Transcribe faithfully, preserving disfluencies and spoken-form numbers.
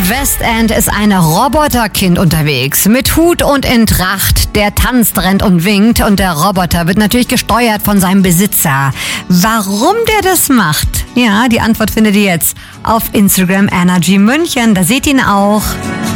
Westend ist ein Roboterkind unterwegs. Mit Hut und in Tracht. Der tanzt, rennt und winkt. Und der Roboter wird natürlich gesteuert von seinem Besitzer. Warum der das macht? Ja, die Antwort findet ihr jetzt auf Instagram Energy München. Da seht ihr ihn auch.